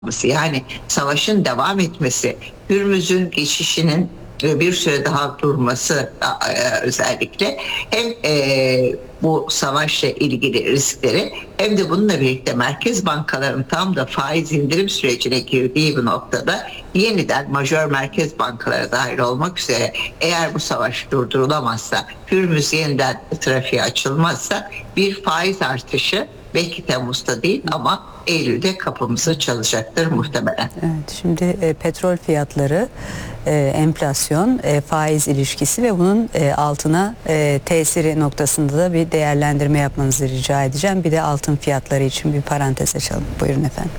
yani savaşın devam etmesi, Hürmüz'ün geçişinin bir süre daha durması özellikle hem bu savaşla ilgili riskleri hem de bununla birlikte merkez bankalarının tam da faiz indirim sürecine girdiği bu noktada yeniden majör merkez bankalara dahil olmak üzere eğer bu savaş durdurulamazsa, Hürmüz yeniden trafiğe açılmazsa bir faiz artışı belki Temmuz'da değil ama Eylül'de kapımızı çalacaktır muhtemelen. Evet, şimdi petrol fiyatları, enflasyon, faiz ilişkisi ve bunun altına tesiri noktasında da bir değerlendirme yapmanızı rica edeceğim. Bir de altın fiyatları için bir parantez açalım. Buyurun efendim.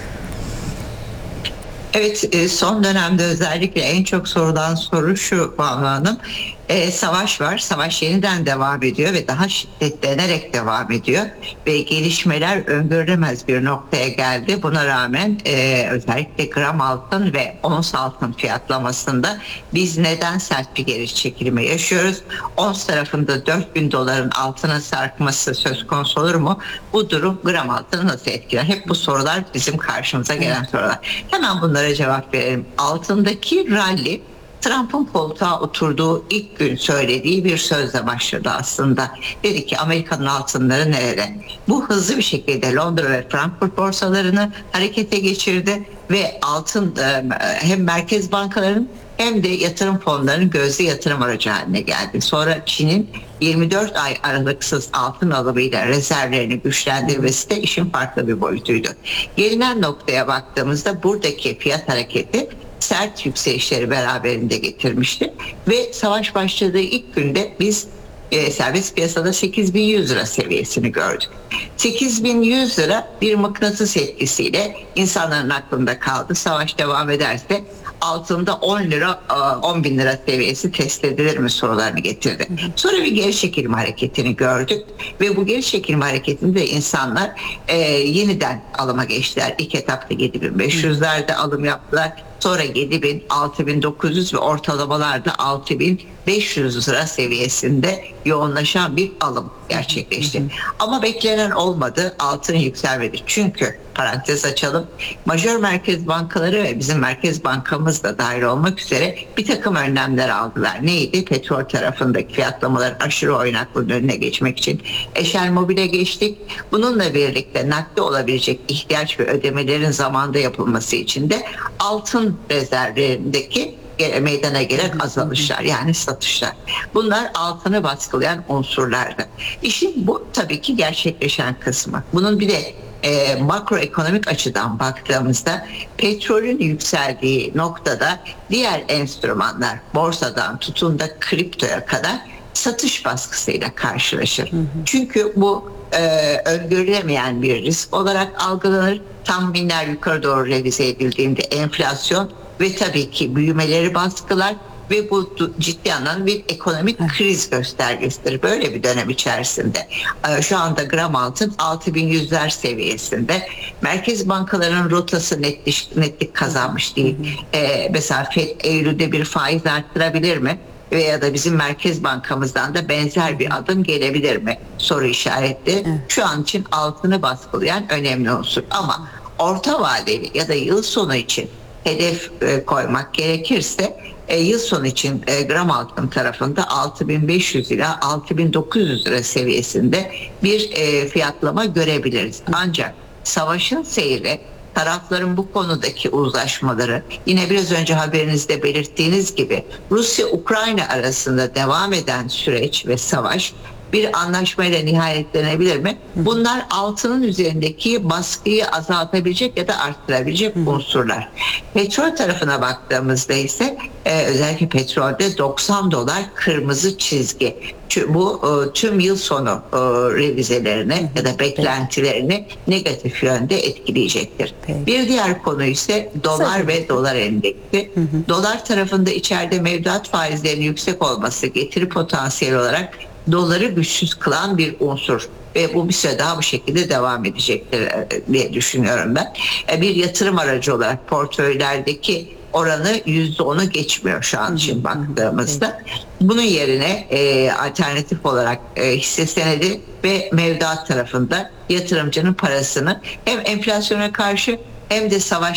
Evet, son dönemde özellikle en çok sorulan soru şu Banu Hanım. Savaş var. Savaş yeniden devam ediyor ve daha şiddetlenerek devam ediyor. Ve gelişmeler öngörülemez bir noktaya geldi. Buna rağmen özellikle gram altın ve ons altın fiyatlamasında biz neden sert bir geri çekilme yaşıyoruz? Ons tarafında 4.000 doların altına sarkması söz konusu olur mu? Bu durum gram altını nasıl etkiler? Hep bu sorular bizim karşımıza gelen sorular. Hemen bunlara cevap verelim. Altındaki rally Trump'ın koltuğa oturduğu ilk gün söylediği bir sözle başladı aslında. Dedi ki Amerika'nın altınları nerede? Bu hızlı bir şekilde Londra ve Frankfurt borsalarını harekete geçirdi ve altın hem merkez bankaların hem de yatırım fonlarının gözde yatırım aracı haline geldi. Sonra Çin'in 24 ay aralıksız altın alımıyla rezervlerini güçlendirmesi de işin farklı bir boyutuydu. Gelinen noktaya baktığımızda buradaki fiyat hareketi sert yükselişleri beraberinde getirmişti ve savaş başladığı ilk günde biz serbest piyasada 8.100 lira seviyesini gördük. 8.100 lira bir mıknatıs etkisiyle insanların aklında kaldı. Savaş devam ederse altında 10 bin lira seviyesi test edilir mi sorularını getirdi. Sonra bir geri çekilme hareketini gördük ve bu geri çekilme hareketinde insanlar yeniden alıma geçtiler. İlk etapta 7.500'lerde alım yaptılar. Sonra 7.000, 6.900 ve ortalamalarda 6.500 lira seviyesinde yoğunlaşan bir alım gerçekleşti. Ama beklenen olmadı, altın yükselmedi. Çünkü parantez açalım, majör merkez bankaları ve bizim merkez bankamız da dahil olmak üzere bir takım önlemler aldılar. Neydi? Petrol tarafındaki fiyatlamaların aşırı oynaklığının önüne geçmek için eşel mobile geçtik. Bununla birlikte nakde olabilecek ihtiyaç ve ödemelerin zamanda yapılması için de altın rezervlerindeki meydana gelen azalışlar yani satışlar. Bunlar altını baskılayan unsurlardı. İşin bu tabii ki gerçekleşen kısmı. Bunun bir de makroekonomik açıdan baktığımızda petrolün yükseldiği noktada diğer enstrümanlar borsadan tutun da kriptoya kadar satış baskısıyla karşılaşır. Çünkü bu öngörülemeyen bir risk olarak algılanır. Tahminler yukarı doğru revize edildiğinde enflasyon ve tabii ki büyümeleri baskılar ve bu ciddi anlamda bir ekonomik kriz göstergesidir. Böyle bir dönem içerisinde şu anda gram altın 6.100'ler seviyesinde. Merkez bankalarının rotası netlik kazanmış değil. Mesela FED Eylül'de bir faiz arttırabilir mi? Veya da bizim merkez bankamızdan da benzer bir adım gelebilir mi? Soru işaretli. Şu an için altını baskılayan önemli unsur. Ama orta vadeli ya da yıl sonu için hedef koymak gerekirse yıl sonu için gram altın tarafında 6.500 ila 6.900 lira seviyesinde bir fiyatlama görebiliriz. Ancak savaşın seyri, tarafların bu konudaki uzlaşmaları, yine biraz önce haberinizde belirttiğiniz gibi Rusya-Ukrayna arasında devam eden süreç ve savaş bir anlaşmayla nihayetlenebilir mi? Bunlar altının üzerindeki baskıyı azaltabilecek ya da arttırabilecek unsurlar. Petrol tarafına baktığımızda ise özellikle petrolde 90 dolar kırmızı çizgi. Bu tüm yıl sonu revizelerini ya da beklentilerini negatif yönde etkileyecektir. Bir diğer konu ise dolar ve dolar endeksi. Dolar tarafında içeride mevduat faizlerinin yüksek olması getiri potansiyeli olarak doları güçsüz kılan bir unsur ve bu bir süre daha bu şekilde devam edecektir diye düşünüyorum ben. Bir yatırım aracı olarak portföylerdeki oranı %10'u geçmiyor şu an için baktığımızda. Bunun yerine alternatif olarak hisse senedi ve mevduat tarafında yatırımcının parasını hem enflasyona karşı hem de savaş